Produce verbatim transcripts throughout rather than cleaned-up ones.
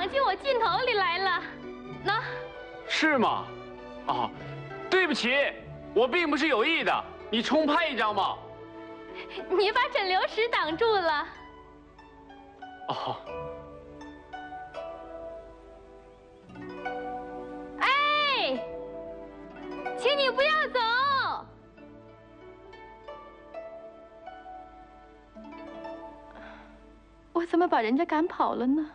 进我镜头里来了。那， 是吗？哦，对不起，我并不是有意的。你重拍一张嘛。 你把整流石挡住了。 哦。 哎，请你不要走。我怎么把人家赶跑了呢？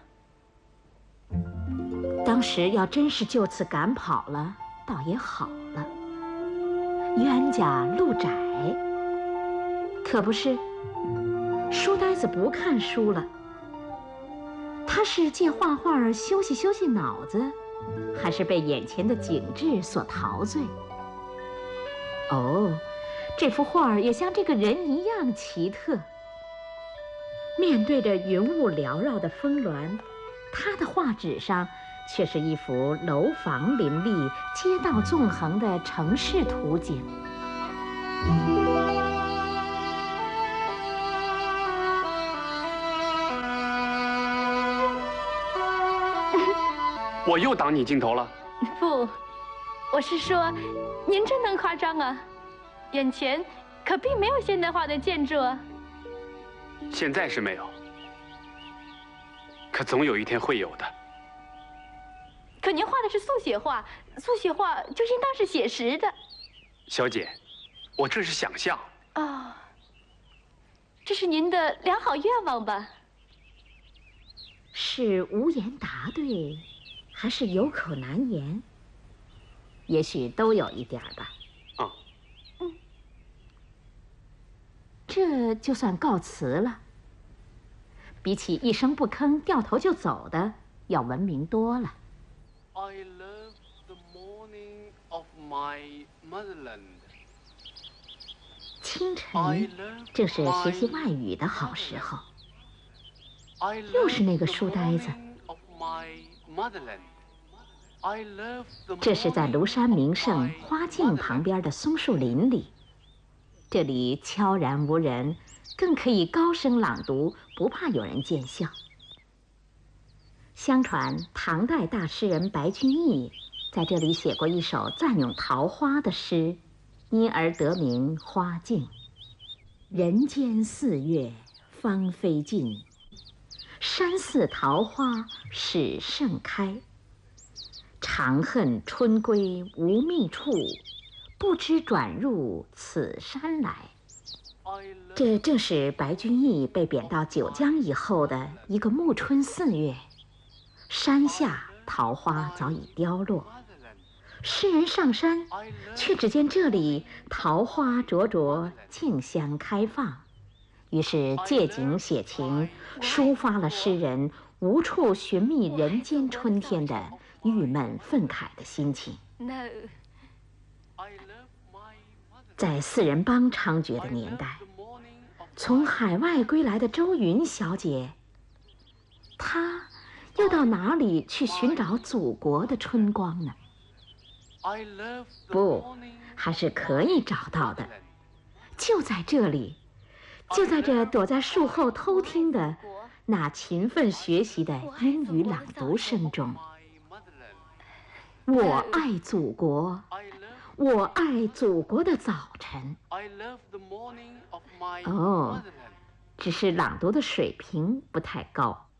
当时要真是就此赶跑了，倒也好了。冤家路窄，可不是？书呆子不看书了，他是借画画休息休息脑子，还是被眼前的景致所陶醉？哦，这幅画也像这个人一样奇特。面对着云雾缭绕的峰峦，他的画纸上却是一幅楼房林立、街道纵横的城市图景。 我又挡你镜头了？ 不，我是说，您真能夸张啊！眼前可并没有现代化的建筑啊。 现在是没有，可总有一天会有的。 可您画的是速写画，速写画就应当是写实的。 小姐，我这是想象。 哦，这是您的良好愿望吧？ 是无言答对，还是有口难言？也许都有一点吧。 啊， 嗯，这就算告辞了。比起一声不吭掉头就走的，要文明多了。 I love the morning of my motherland. 清晨正是学习外语的好时候。又是那个书呆子。这是在庐山名胜花径旁边的松树林里，这里悄然无人，更可以高声朗读，不怕有人见笑。相传唐代大诗人白居易在这里写过一首赞咏桃花的诗，因而得名花径。人间四月芳菲尽，山寺桃花始盛开。长恨春归无觅处，不知转入此山来。这正是白居易被贬到九江以后的一个暮春四月，山下桃花早已凋落，诗人上山，却只见这里桃花灼灼，竞相开放，于是借景写情，抒发了诗人无处寻觅人间春天的郁闷愤慨的心情。 No. 在四人帮猖獗的年代，从海外归来的周云小姐，她又到哪里去寻找祖国的春光呢？不，还是可以找到的，就在这里，就在这躲在树后偷听的那勤奋学习的英语朗读声中。我爱祖国，我爱祖国的早晨。哦，只是朗读的水平不太高。